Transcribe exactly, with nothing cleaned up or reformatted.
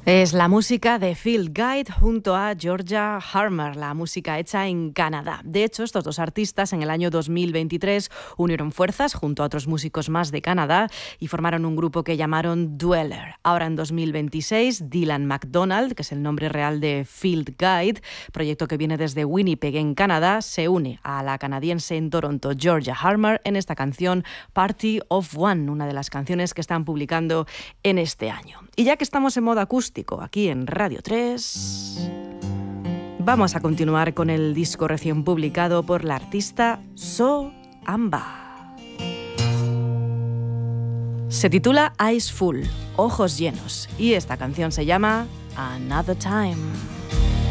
Es la música de Field Guide junto a Georgia Harmer, la música hecha en Canadá. De hecho, estos dos artistas en el año dos mil veintitrés unieron fuerzas junto a otros músicos más de Canadá y formaron un grupo que llamaron Dweller. Ahora en dos mil veintiséis, Dylan McDonald, que es el nombre real de Field Guide, proyecto que viene desde Winnipeg en Canadá, se une a la canadiense en Toronto Georgia Harmer en esta canción Party of One, una de las canciones que están publicando en este año. Y ya que estamos en modo acústico, aquí en Radio tres, vamos a continuar con el disco recién publicado por la artista So Amba. Se titula Eyes Full, Ojos Llenos, y esta canción se llama Another Time.